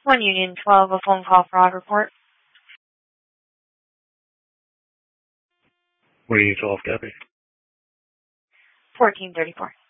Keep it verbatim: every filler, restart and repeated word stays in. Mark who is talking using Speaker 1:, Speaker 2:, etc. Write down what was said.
Speaker 1: one Union twelve, a phone call fraud report.
Speaker 2: one Union twelve, copy.
Speaker 1: fourteen thirty-four.